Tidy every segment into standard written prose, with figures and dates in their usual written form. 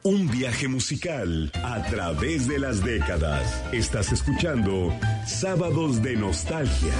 Un viaje musical a través de las décadas. Estás escuchando Sábados de Nostalgia.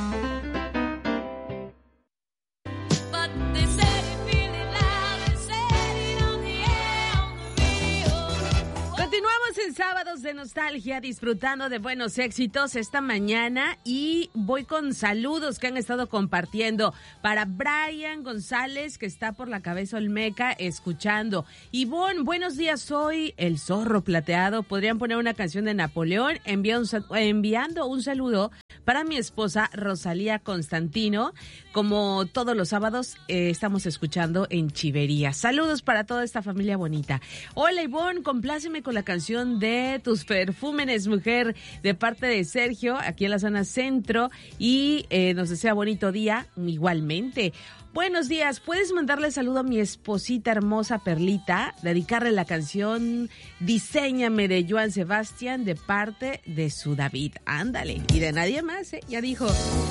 Continuamos en Sábados de Nostalgia, disfrutando de buenos éxitos esta mañana, y voy con saludos que han estado compartiendo para Brian González, que está por la Cabeza Olmeca escuchando. Ivonne, buenos días, soy el Zorro Plateado. ¿Podrían poner una canción de Napoleón? Enviando un saludo para mi esposa Rosalía Constantino. Como todos los sábados, estamos escuchando en Chivería. Saludos para toda esta familia bonita. Hola Ivonne, compláceme con la canción de Tus Perfúmenes, mujer, de parte de Sergio, aquí en la zona centro, y nos desea bonito día igualmente. Buenos días, ¿puedes mandarle saludo a mi esposita hermosa Perlita? Dedicarle la canción Diséñame de Joan Sebastián de parte de su David. Ándale, y de nadie más, ya dijo.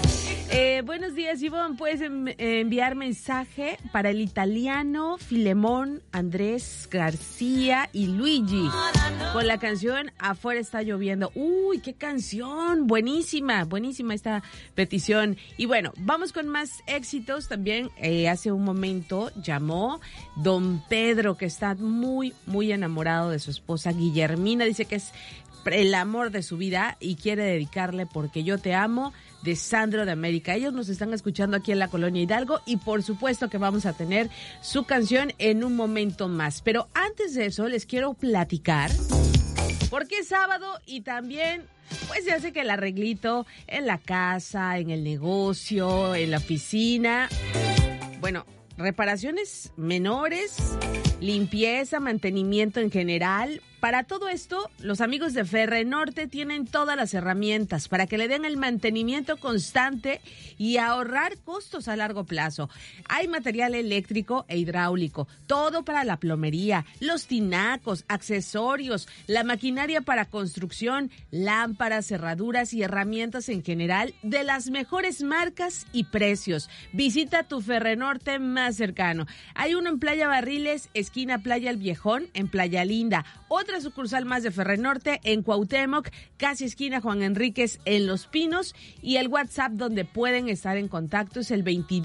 Buenos días, Ivonne, puedes enviar mensaje para el italiano Filemón, Andrés García y Luigi con la canción Afuera está lloviendo. Uy, qué canción, buenísima esta petición. Y bueno, vamos con más éxitos. También hace un momento llamó don Pedro, que está muy enamorado de su esposa Guillermina. Dice que es el amor de su vida y quiere dedicarle Porque yo te amo, de Sandro de América. Ellos nos están escuchando aquí en la Colonia Hidalgo, y por supuesto que vamos a tener su canción en un momento más. Pero antes de eso les quiero platicar, porque es sábado y también pues se hace que el arreglito en la casa, en el negocio, en la oficina, bueno, reparaciones menores, limpieza, mantenimiento en general. Para todo esto, los amigos de Ferrenorte tienen todas las herramientas para que le den el mantenimiento constante y ahorrar costos a largo plazo. Hay material eléctrico e hidráulico, todo para la plomería, los tinacos, accesorios, la maquinaria para construcción, lámparas, cerraduras y herramientas en general de las mejores marcas y precios. Visita tu Ferrenorte más cercano. Hay uno en Playa Barriles, esquina Playa El Viejón, en Playa Linda. Otra sucursal más de Ferrenorte en Cuauhtémoc, casi esquina Juan Enríquez en Los Pinos, y el WhatsApp donde pueden estar en contacto es el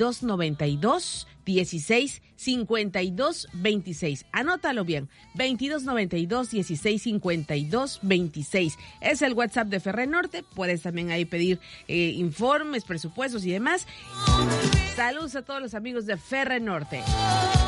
2292 16 52 26. Anótalo bien, 2292 16 52 26. Es el WhatsApp de Ferrenorte. Puedes también ahí pedir informes, presupuestos y demás. Saludos a todos los amigos de Ferrenorte.